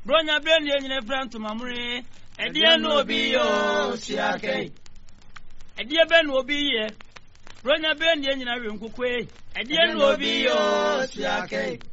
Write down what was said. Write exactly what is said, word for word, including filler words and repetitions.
Bronya Ben Yen friend to Mamre, and dear no be yo, Siake. A dear Ben will be here. Bronya Ben Yen Kukwe, and dear no be yo, Siake.